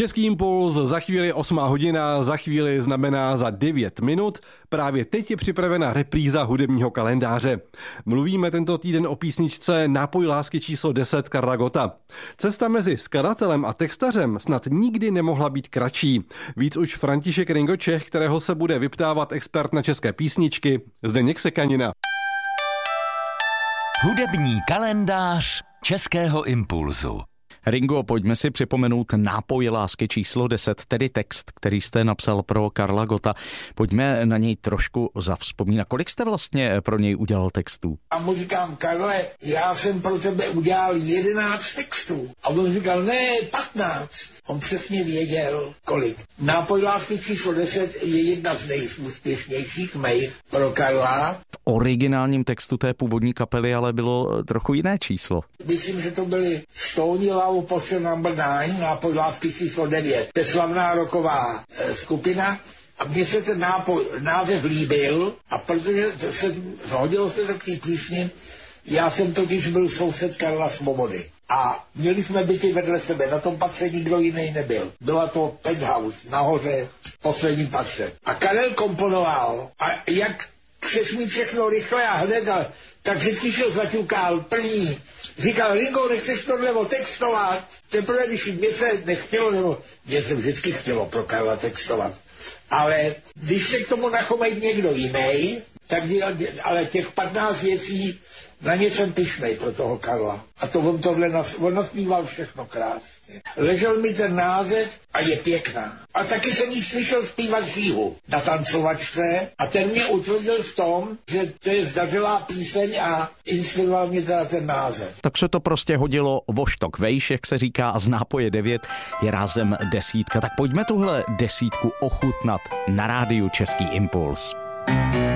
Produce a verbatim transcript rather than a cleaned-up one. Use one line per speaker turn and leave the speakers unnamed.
Český impuls, za chvíli osmá hodina, za chvíli znamená za devět minut. Právě teď je připravena repríza hudebního kalendáře. Mluvíme tento týden o písničce Nápoj lásky číslo deset Karla Gotta. Cesta mezi skladatelem a textařem snad nikdy nemohla být kratší. Víc už František Ringo Čech, kterého se bude vyptávat expert na české písničky, Zdeněk Sekanina.
Hudební kalendář Českého impulzu.
Ringo, pojďme si připomenout Nápoj lásky číslo deset, tedy text, který jste napsal pro Karla Gotta. Pojďme na něj trošku zavzpomínat. Kolik jste vlastně pro něj udělal textů?
A mu říkám, Karle, já jsem pro tebe udělal jedenáct textů. A on říkal, ne, patnáct. On přesně věděl, kolik. Nápoj lásky číslo deset je jedna z nejúspěšnějších mých pro Karla.
V originálním textu té původní kapely ale bylo trochu jiné číslo.
Myslím, že to byly Stone Love Potion number nine, Nápoj lásky číslo devět. To je slavná rocková e, skupina. A mně se ten nápoj, název líbil, a protože se zhodilo se to k té písni, já jsem totiž byl soused Karla Svobody. A měli jsme byty vedle sebe, na tom patře nikdo jiný nebyl. Byla to penthouse, nahoře, poslední patře. A Karel komponoval, a jak chceš mít všechno rychle a hned, a, tak vždycky šel zaťukal první. Říkal, Ringo, nechceš tohle otextovat? Teprve, když mě se nechtělo, nebo mě se vždycky chtělo pro Karla textovat. Ale když se k tomu nachomej někdo jiný, tak dělal, ale těch patnáct věcí, na ně jsem pyšnej pro toho Karla. A to on tohle, nas, on naspíval všechno krásně. Ležel mi ten název a je pěkná. A taky jsem jí slyšel zpívat žíhu na tancovačce a ten mě utvrdil v tom, že to je zdařilá píseň a inspiroval mě teda ten název.
Tak se to prostě hodilo voštok vejš, jak se říká, a z nápoje devět je rázem desítka. Tak pojďme tuhle desítku ochutnat na rádiu Český impuls.